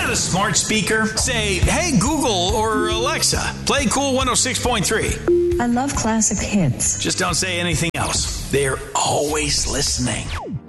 got a smart speaker? Say, hey, Google or Alexa, play Cool 106.3. I love classic hits. Just don't say anything else. They're always listening.